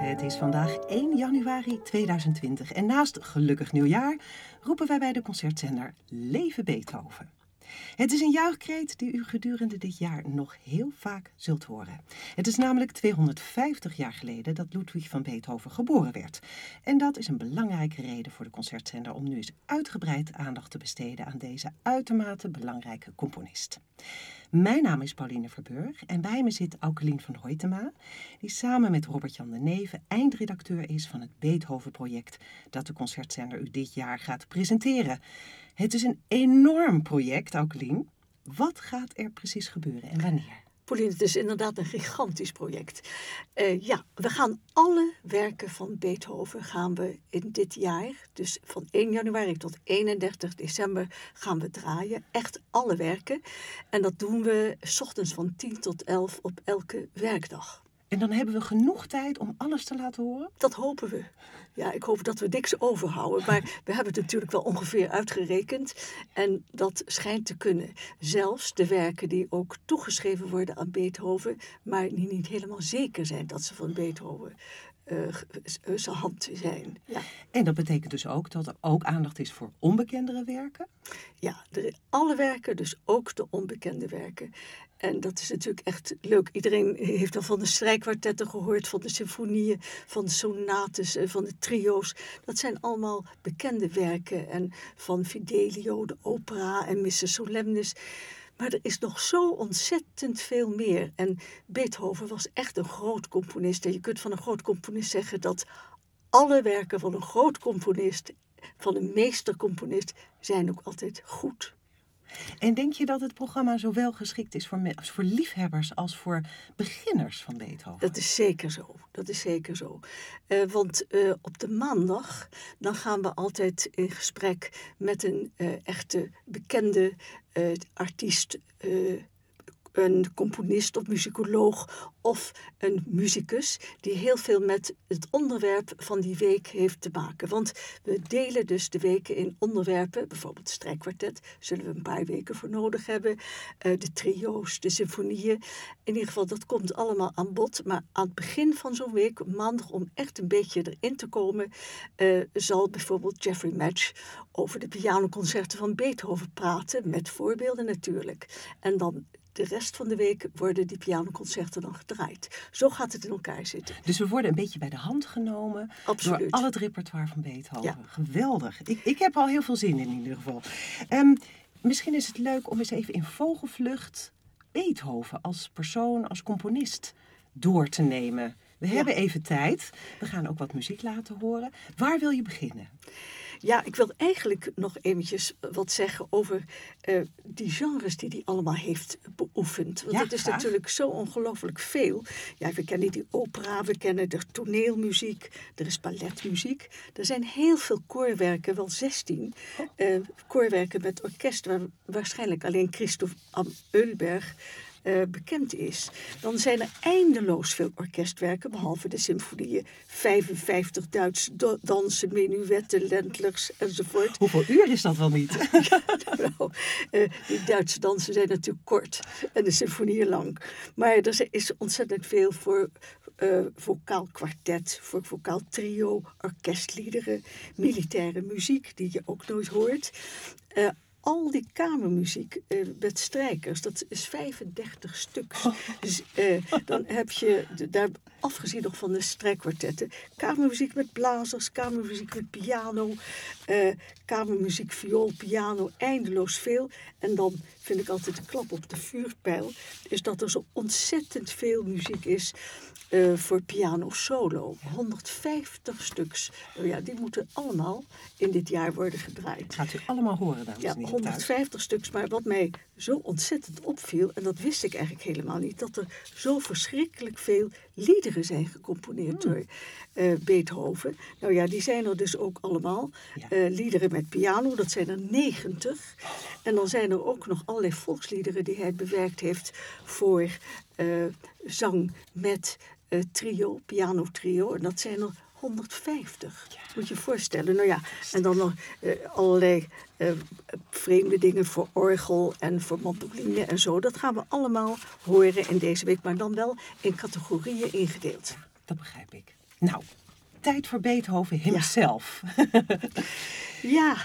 Het is vandaag 1 januari 2020 en naast Gelukkig Nieuwjaar roepen wij bij de concertzender Leven Beethoven. Het is een juichkreet die u gedurende dit jaar nog heel vaak zult horen. Het is namelijk 250 jaar geleden dat Ludwig van Beethoven geboren werd. En dat is een belangrijke reden voor de concertzender om nu eens uitgebreid aandacht te besteden aan deze uitermate belangrijke componist. Mijn naam is Pauline Verburg en bij me zit Aukelien van Hoytema, die samen met Robert-Jan de Neve eindredacteur is van het Beethoven-project dat de concertzender u dit jaar gaat presenteren. Het is een enorm project, Aukelien. Wat gaat er precies gebeuren en wanneer? Pauline, het is inderdaad een gigantisch project. We gaan alle werken van Beethoven in dit jaar, dus van 1 januari tot 31 december gaan we draaien. Echt alle werken. En dat doen we 's ochtends van 10 tot 11 op elke werkdag. En dan hebben we genoeg tijd om alles te laten horen? Dat hopen we. Ja, ik hoop dat we niks overhouden. Maar we hebben het natuurlijk wel ongeveer uitgerekend. En dat schijnt te kunnen. Zelfs de werken die ook toegeschreven worden aan Beethoven, maar die niet helemaal zeker zijn dat ze van Beethoven zijn hand zijn. Ja. En dat betekent dus ook dat er ook aandacht is voor onbekendere werken? Ja, alle werken, dus ook de onbekende werken. En dat is natuurlijk echt leuk. Iedereen heeft al van de strijkkwartetten gehoord, van de symfonieën, van de sonates, van de trio's. Dat zijn allemaal bekende werken. En van Fidelio, de opera en Missa Solemnis. Maar er is nog zo ontzettend veel meer. En Beethoven was echt een groot componist. En je kunt van een groot componist zeggen dat alle werken van een groot componist, van een meestercomponist, zijn ook altijd goed. En denk je dat het programma zowel geschikt is voor liefhebbers als voor beginners van Beethoven? Dat is zeker zo. Dat is zeker zo. Want op de maandag dan gaan we altijd in gesprek met een echte bekende artiest, een componist of muzikoloog of een muzikus die heel veel met het onderwerp van die week heeft te maken. Want we delen dus de weken in onderwerpen, bijvoorbeeld het strijkkwartet, zullen we een paar weken voor nodig hebben, de trio's, de symfonieën. In ieder geval, dat komt allemaal aan bod. Maar aan het begin van zo'n week, maandag, om echt een beetje erin te komen, zal bijvoorbeeld Jeffrey Match over de pianoconcerten van Beethoven praten, met voorbeelden natuurlijk. En dan de rest van de week worden die pianoconcerten dan gedraaid. Zo gaat het in elkaar zitten. Dus we worden een beetje bij de hand genomen. Absoluut. Door al het repertoire van Beethoven. Ja. Geweldig. Ik heb al heel veel zin in ieder geval. Misschien is het leuk om eens even in vogelvlucht Beethoven als persoon, als componist door te nemen. We hebben even tijd. We gaan ook wat muziek laten horen. Waar wil je beginnen? Ja, ik wil eigenlijk nog eventjes wat zeggen over die genres die hij allemaal heeft beoefend. Want het is natuurlijk zo ongelooflijk veel. Ja, we kennen die opera, we kennen de toneelmuziek, er is balletmuziek. Er zijn heel veel koorwerken, wel 16 koorwerken met orkest, waar waarschijnlijk alleen Christoph Eulberg bekend is. Dan zijn er eindeloos veel orkestwerken, behalve de symfonieën. 55 Duitse dansen, menuetten, Ländlers enzovoort. Hoeveel uur is dat wel niet? Die Duitse dansen zijn natuurlijk kort en de symfonieën lang. Maar er is ontzettend veel voor vocaal kwartet, voor vocaal trio, orkestliederen, militaire muziek, die je ook nooit hoort. Al die kamermuziek met strijkers, dat is 35 stuks. Dus dan heb je, daar afgezien nog van de strijkkwartetten, kamermuziek met blazers, kamermuziek met piano, kamermuziek, viool, piano, eindeloos veel. En dan vind ik altijd de klap op de vuurpijl, is dat er zo ontzettend veel muziek is voor piano solo. 150 stuks. Nou ja, die moeten allemaal in dit jaar worden gedraaid. Gaat u allemaal horen, dames en heren. Ja, 150 stuks. Maar wat mij zo ontzettend opviel, en dat wist ik eigenlijk helemaal niet, dat er zo verschrikkelijk veel liederen zijn gecomponeerd door Beethoven. Nou ja, die zijn er dus ook allemaal. Liederen met piano, dat zijn er 90. En dan zijn er ook nog allerlei volksliederen die hij bewerkt heeft voor zang met trio, piano trio. En dat zijn er 150. Moet je je voorstellen. Nou ja, en dan nog allerlei vreemde dingen voor orgel en voor mandoline en zo. Dat gaan we allemaal horen in deze week, maar dan wel in categorieën ingedeeld. Dat begrijp ik. Nou, tijd voor Beethoven himself. Ja,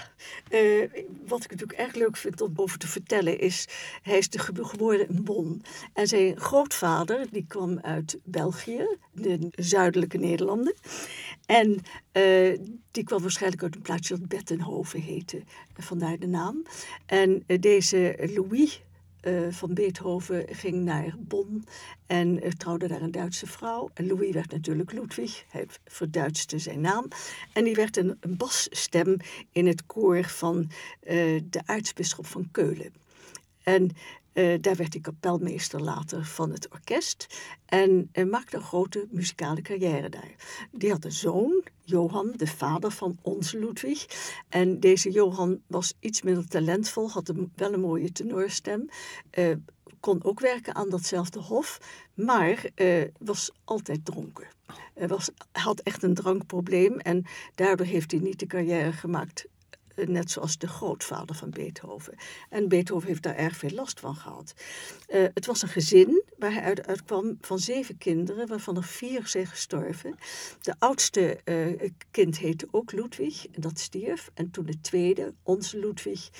wat ik natuurlijk erg leuk vind om over te vertellen is, hij is geboren in Bonn. En zijn grootvader, die kwam uit België, de zuidelijke Nederlanden. En die kwam waarschijnlijk uit een plaatsje dat Bettenhoven heette, vandaar de naam. En deze Louis van Beethoven ging naar Bonn en trouwde daar een Duitse vrouw. En Louis werd natuurlijk Ludwig, hij verduitste zijn naam. En die werd een basstem in het koor van de aartsbisschop van Keulen. En daar werd hij kapelmeester later van het orkest en maakte een grote muzikale carrière daar. Die had een zoon, Johan, de vader van onze Ludwig. En deze Johan was iets minder talentvol, had wel een mooie tenorstem. Kon ook werken aan datzelfde hof, maar was altijd dronken. Had echt een drankprobleem en daardoor heeft hij niet de carrière gemaakt, net zoals de grootvader van Beethoven. En Beethoven heeft daar erg veel last van gehad. Het was een gezin waar hij uitkwam van 7 kinderen, waarvan er 4 zijn gestorven. De oudste kind heette ook Ludwig, en dat stierf. En toen de tweede, onze Ludwig,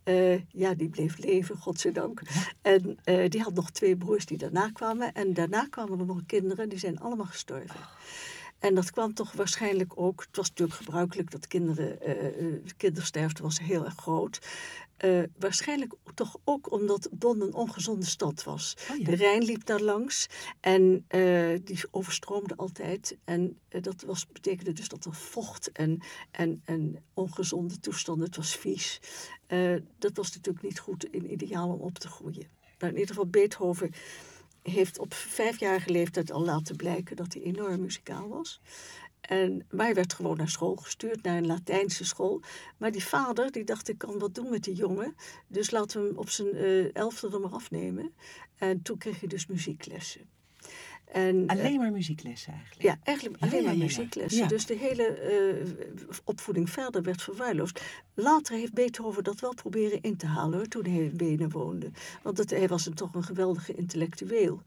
die bleef leven, godzijdank. En die had nog 2 broers die daarna kwamen. En daarna kwamen er nog kinderen, die zijn allemaal gestorven. En dat kwam toch waarschijnlijk ook, het was natuurlijk gebruikelijk dat kindersterfte was heel erg groot. Waarschijnlijk toch ook omdat Bonn een ongezonde stad was. Oh ja. De Rijn liep daar langs en die overstroomde altijd. En dat betekende dus dat er vocht en ongezonde toestanden, het was vies. Dat was natuurlijk niet goed in ideaal om op te groeien. Maar in ieder geval Beethoven heeft op 5-jarige leeftijd al laten blijken dat hij enorm muzikaal was. Maar hij werd gewoon naar school gestuurd, naar een Latijnse school. Maar die vader, die dacht, ik kan wat doen met die jongen. Dus laten we hem op zijn 11e er maar afnemen. En toen kreeg hij dus muzieklessen. Alleen maar muzieklessen eigenlijk? Ja, eigenlijk alleen maar muzieklessen. Ja. Dus de hele opvoeding verder werd verwaarloosd. Later heeft Beethoven dat wel proberen in te halen, hoor, toen hij in Wenen woonde. Want hij was toch een geweldige intellectueel.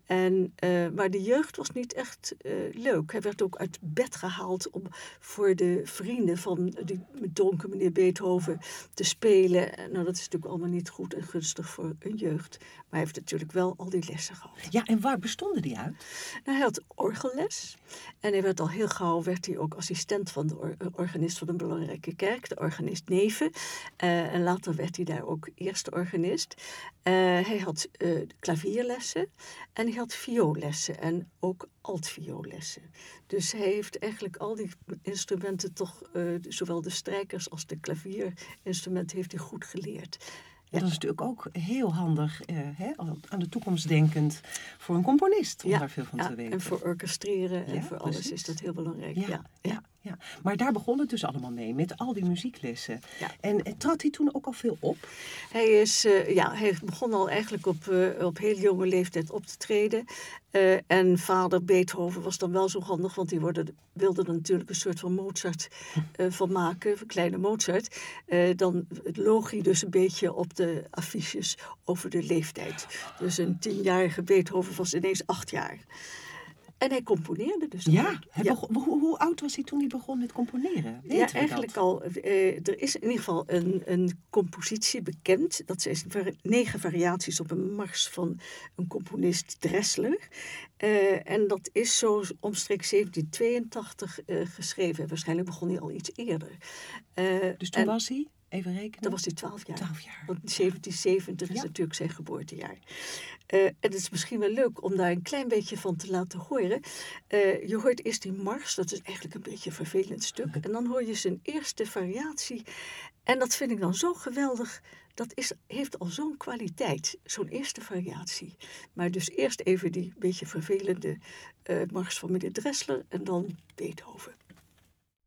Maar de jeugd was niet echt leuk. Hij werd ook uit bed gehaald om voor de vrienden van die dronken meneer Beethoven te spelen. Nou, dat is natuurlijk allemaal niet goed en gunstig voor een jeugd. Maar hij heeft natuurlijk wel al die lessen gehad. Ja, en waar bestonden die uit? Nou, hij had orgelles en hij werd al heel gauw ook assistent van de organist van een belangrijke kerk, de organist Neven. En later werd hij daar ook eerste organist. Hij had klavierlessen en hij had vioollessen en ook altvioollessen. Dus hij heeft eigenlijk al die instrumenten toch, zowel de strijkers als de klavierinstrumenten, heeft hij goed geleerd. Ja, dat is natuurlijk ook heel handig, aan de toekomst denkend, voor een componist om daar veel van te weten. En voor orchestreren en voor alles is dat heel belangrijk. Ja. Maar daar begon het dus allemaal mee, met al die muzieklessen. Ja. En trad hij toen ook al veel op? Hij begon al eigenlijk op heel jonge leeftijd op te treden. En vader Beethoven was dan wel zo handig, want die wilde er natuurlijk een soort van Mozart van maken, een kleine Mozart. Dan loog hij dus een beetje op de affiches over de leeftijd. Dus een 10-jarige Beethoven was ineens 8 jaar. En hij componeerde dus. Ja, hoe oud was hij toen hij begon met componeren? Eigenlijk al. Er is in ieder geval een compositie bekend. Dat zijn 9 variaties op een mars van een componist, Dressler. En dat is zo omstreeks 1782 geschreven. Waarschijnlijk begon hij al iets eerder. Dus toen was hij? Even rekenen. Dan was hij 12 jaar. 12 jaar. Want 1770 is natuurlijk zijn geboortejaar. En het is misschien wel leuk om daar een klein beetje van te laten horen. Je hoort eerst die mars, dat is eigenlijk een beetje een vervelend stuk. En dan hoor je zijn eerste variatie. En dat vind ik dan zo geweldig. Dat heeft al zo'n kwaliteit, zo'n eerste variatie. Maar dus eerst even die beetje vervelende mars van meneer Dressler en dan Beethoven.